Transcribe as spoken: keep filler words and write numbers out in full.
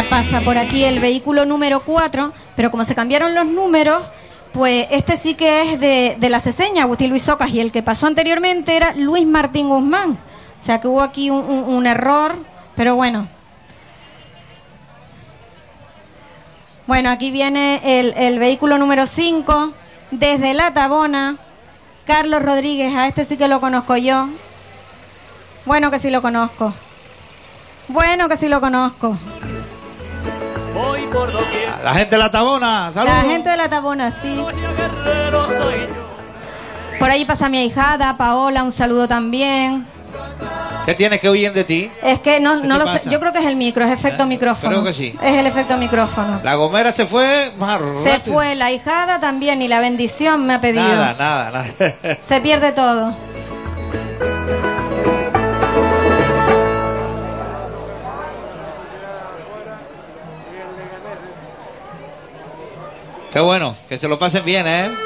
pasa por aquí el vehículo número cuatro, pero como se cambiaron los números, pues este sí que es de, de la Ceseña, Agustín Luis Ocas, y el que pasó anteriormente era Luis Martín Guzmán. O sea que hubo aquí un, un, un error, pero bueno. Bueno, aquí viene el, el vehículo número cinco, desde La Tabona, Carlos Rodríguez. A este sí que lo conozco yo. Bueno, que sí lo conozco. Bueno, que sí lo conozco. La gente de La Tabona, saludos. La gente de La Tabona, sí. Por ahí pasa mi ahijada, Paola, un saludo también. ¿Qué tienes que huyen de ti? Es que no, no lo pasa? sé, yo creo que es el micro, es efecto ¿Eh? micrófono. Creo que sí. Es el efecto micrófono. La Gomera se fue más Se rápido. fue la ahijada también y la bendición me ha pedido. Nada, nada, nada. Se pierde todo. Qué bueno, que se lo pasen bien, ¿eh?